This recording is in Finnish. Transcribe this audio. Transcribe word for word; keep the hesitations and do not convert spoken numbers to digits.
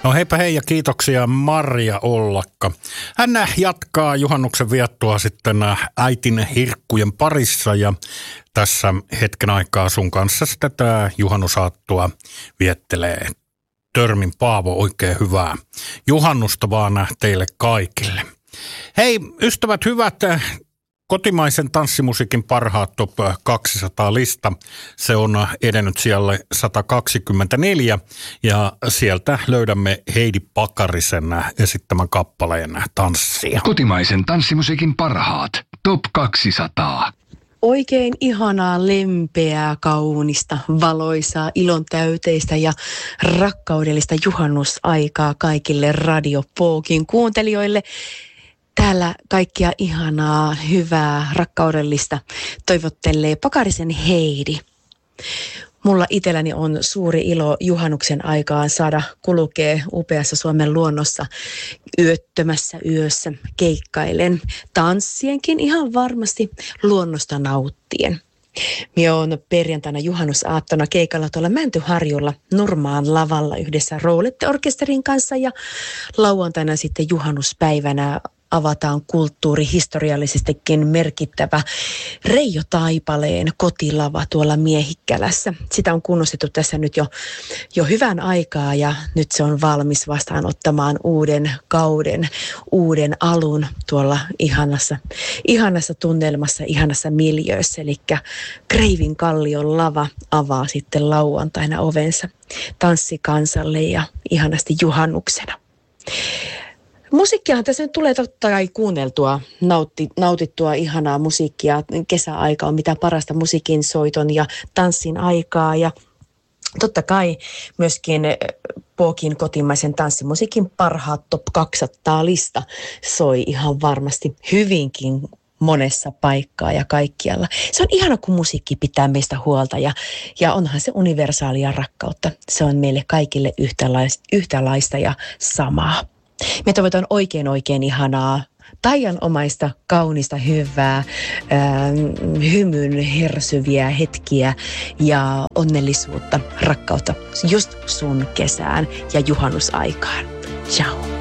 No heipä hei ja kiitoksia Marja Ollakka. Hän jatkaa juhannuksen viettoa sitten äitin hirkkujen parissa ja tässä hetken aikaa sun kanssa tätä juhannusaattoa viettelee Törmin Paavo. Oikein hyvää juhannusta vaan teille kaikille. Hei ystävät hyvät, kotimaisen tanssimusiikin parhaat top kaksisataa lista. Se on edennyt siellä sata kaksikymmentäneljä ja sieltä löydämme Heidi Pakarisen esittämän kappaleen Tanssia. Kotimaisen tanssimusiikin parhaat top kaksisataa. Oikein ihanaa, lempeää, kaunista, valoisaa, ilon täyteistä ja rakkaudellista juhannusaikaa kaikille Radio Pookin kuuntelijoille. Täällä kaikkia ihanaa, hyvää, rakkaudellista toivottelee Pakarisen Heidi. Mulla itselläni on suuri ilo juhannuksen aikaan saada kulkea upeassa Suomen luonnossa yöttömässä yössä keikkailen, tanssienkin ihan varmasti luonnosta nauttien. Minä olen perjantaina juhannusaattona keikalla tuolla Mäntyharjulla Nurmaan lavalla yhdessä Roulette-orkesterin kanssa ja lauantaina sitten juhannuspäivänä avataan kulttuurihistoriallisestikin merkittävä Reijo Taipaleen kotilava tuolla Miehikkälässä. Sitä on kunnostettu tässä nyt jo, jo hyvän aikaa ja nyt se on valmis vastaanottamaan uuden kauden, uuden alun tuolla ihanassa, ihanassa tunnelmassa, ihanassa miljöössä. Eli Kreivin kallion lava avaa sitten lauantaina ovensa tanssikansalle ja ihanasti juhannuksena. Musiikkiahan tässä nyt tulee totta kai kuunneltua, nautti, nautittua ihanaa musiikkia. Kesäaika on mitä parasta musiikin soiton ja tanssin aikaa ja totta kai myöskin Pookin kotimaisen tanssimusiikin parhaat top kaksisataa lista soi ihan varmasti hyvinkin monessa paikkaa ja kaikkialla. Se on ihana, kun musiikki pitää meistä huolta ja, ja onhan se universaalia rakkautta. Se on meille kaikille yhtälaista, yhtälaista ja samaa. Me toivotan oikein oikein ihanaa, taianomaista, kaunista, hyvää, äh, hymyn hersyviä hetkiä ja onnellisuutta, rakkautta just sun kesään ja juhannusaikaan. Ciao.